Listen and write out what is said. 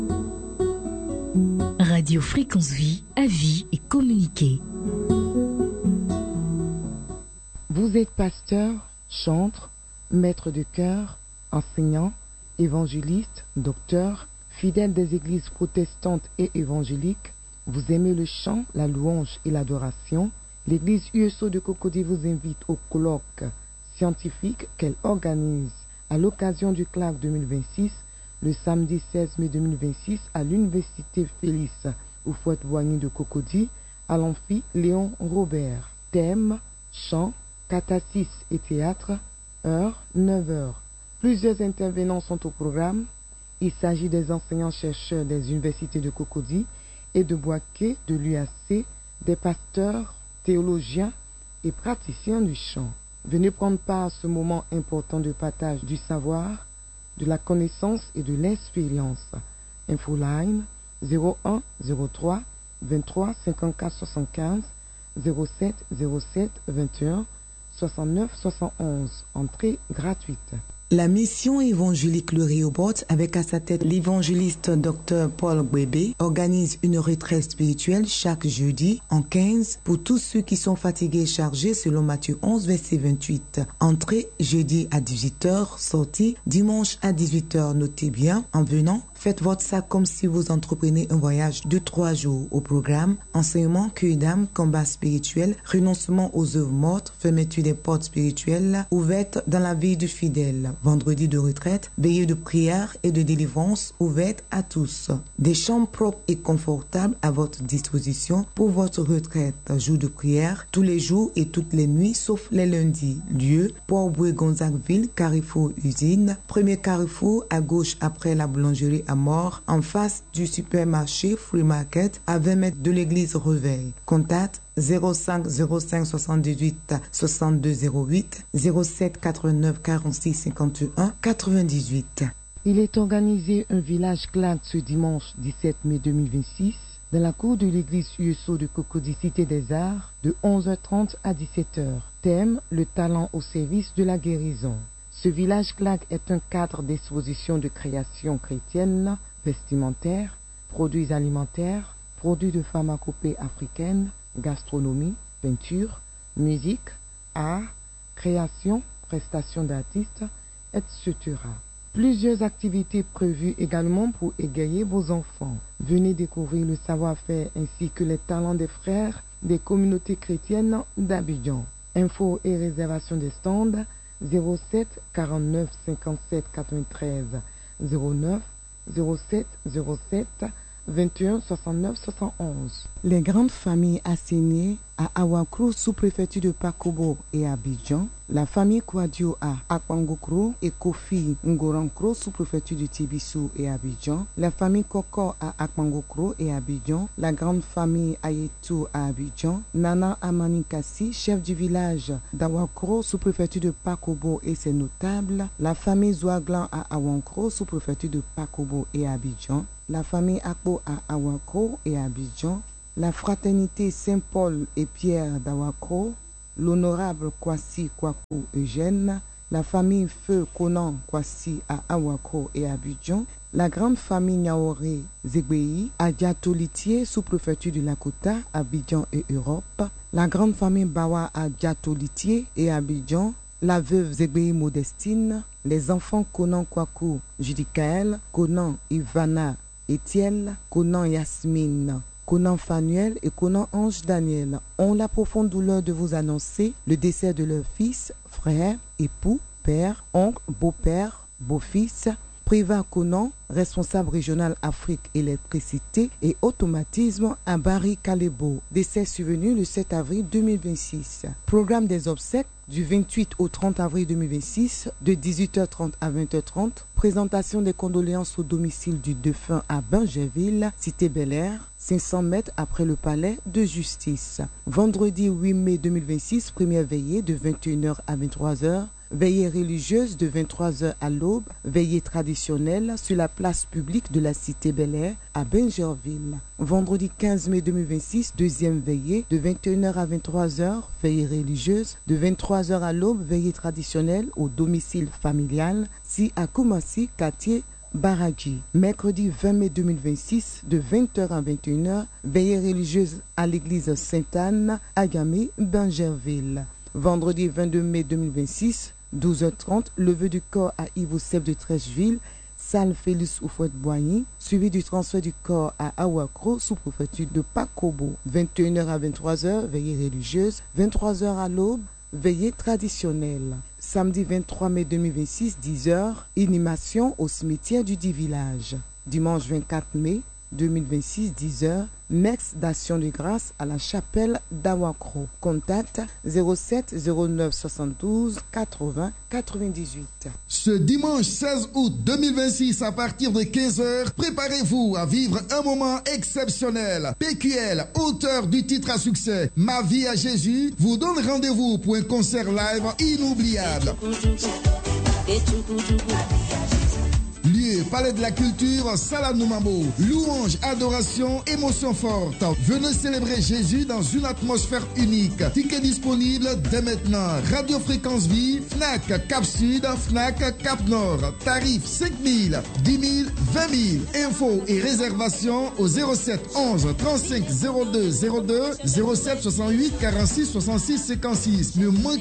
Radio Fréquence Vie, avis et communiquer. Vous êtes pasteur, chantre, maître de chœur, enseignant, évangéliste, docteur, fidèle des églises protestantes et évangéliques. Vous aimez le chant, la louange et l'adoration. L'église USO de Cocody vous invite au colloque scientifique qu'elle organise à l'occasion du CLAC 2026, le samedi 16 mai 2026 à l'Université Félix Houphouët-Boigny de Cocody, à l'amphi Léon Robert. Thème, chant, catachis et théâtre, heure 9h. Plusieurs intervenants sont au programme. Il s'agit des enseignants-chercheurs des universités de Cocody et de Boaké de l'UAC, des pasteurs, théologiens et praticiens du chant. Venez prendre part à ce moment important de partage du savoir, de la connaissance et de l'expérience. Infoline 01 03 23 54 75 07 07 21 69 71. Entrée gratuite. La mission évangélique Le Rehoboth, avec à sa tête l'évangéliste Dr Paul Gbebe, organise une retraite spirituelle chaque jeudi en 15 pour tous ceux qui sont fatigués et chargés selon Matthieu 11, verset 28. Entrée jeudi à 18h, sortie dimanche à 18h. Notez bien, en venant, faites votre sac comme si vous entreprenez un voyage de 3 jours. Au programme, enseignement, cueil d'âme, combat spirituel, renoncement aux œuvres mortes, fermeture des portes spirituelles ouvertes dans la vie du fidèle. Vendredi de retraite, veillée de prière et de délivrance ouverte à tous. Des chambres propres et confortables à votre disposition pour votre retraite. Jour de prière, tous les jours et toutes les nuits, sauf les lundis. Lieu, Port-Bouët-Gonzagueville, Carrefour Usine. Premier carrefour à gauche après la boulangerie à Mort, en face du supermarché Free Market, à 20 mètres de l'église Reveil. Contact 05 05 78 62 08 07 89 46 51 98. Il est organisé un village CLAC ce dimanche 17 mai 2026 dans la cour de l'église USO de Cocody Cité des Arts de 11h30 à 17h. Thème, le talent au service de la guérison. Ce village CLAC est un cadre d'exposition de création chrétienne, vestimentaire, produits alimentaires, produits de pharmacopée africaine, gastronomie, peinture, musique, art, création, prestations d'artistes, etc. Plusieurs activités prévues également pour égayer vos enfants. Venez découvrir le savoir-faire ainsi que les talents des frères des communautés chrétiennes d'Abidjan. Infos et réservation des stands 07 49 57 93 09 07 07 21 69 71. Les grandes familles assignées à Awakro, sous-préfecture de Pakobo et Abidjan, la famille Kwadio à Akpangokro et Kofi Ngorankro, sous-préfecture de Tibissou et Abidjan, la famille Koko à Akpangokro et Abidjan, la grande famille Ayetou à Abidjan, Nana Amanikassi, chef du village d'Awakro, sous-préfecture de Pakobo et ses notables, la famille Zouaglan à Awankro, sous-préfecture de Pakobo et Abidjan, la famille Akbo à Awakro et Abidjan, la fraternité Saint-Paul et Pierre d'Awakro, l'honorable Kwasi Kwaku Eugène, la famille Feu Konan Kwasi à Awakro et Abidjan, la grande famille Niaoré Zegbei à Diatolitier, sous-préfecture de Lakota, Abidjan et Europe, la grande famille Bawa à Diatolitier et Abidjan, la veuve Zegbei Modestine, les enfants Konan Kwaku Judicaël, Konan Ivana Etiel, Konan Yasmine, Konan Fanuel et Konan Ange Daniel ont la profonde douleur de vous annoncer le décès de leur fils, frère, époux, père, oncle, beau-père, beau-fils, Priva Konan, responsable régional Afrique électricité et automatisme à Barry Kalebo. Décès survenu le 7 avril 2026. Programme des obsèques du 28 au 30 avril 2026 de 18h30 à 20h30. Présentation des condoléances au domicile du défunt à Bingerville, Cité Bel-Air, 500 mètres après le palais de justice. Vendredi 8 mai 2026, première veillée de 21h à 23h. Veillée religieuse de 23h à l'aube, veillée traditionnelle sur la place publique de la Cité Bel-Air à Bingerville. Vendredi 15 mai 2026, deuxième veillée de 21h à 23h, veillée religieuse de 23h à l'aube, veillée traditionnelle au domicile familial, si à Koumassi, quartier Baradji. Mercredi 20 mai 2026, de 20h à 21h, veillée religieuse à l'église Sainte-Anne à Yamé, Bingerville. Vendredi 22 mai 2026, 12h30, levée du corps à Yves-Seb de Trècheville, salle Félix Oufouette-Boigny, suivi du transfert du corps à Awakro, sous-préfecture de Pakobo. 21h à 23h, veillée religieuse. 23h à l'aube, veillée traditionnelle. Samedi 23 mai 2026, 10h, inhumation au cimetière du dit village. Dimanche 24 mai 2026, 10h, messe d'action de grâce à la chapelle d'Awakro. Contact 07 09 72 80 98. Ce dimanche 16 août 2026 à partir de 15h, préparez-vous à vivre un moment exceptionnel. PQL, auteur du titre à succès Ma vie à Jésus, vous donne rendez-vous pour un concert live inoubliable. Lieu, Palais de la Culture, Salle Noumambo. Louange, adoration, émotion forte. Venez célébrer Jésus dans une atmosphère unique. Ticket disponible dès maintenant. Radio Fréquence Vie, FNAC Cap Sud, FNAC Cap Nord. Tarif 5 000, 10 000, 20 000. Infos et réservations au 07 11 35 02 02, 07 68 46 66 56. Ne manquez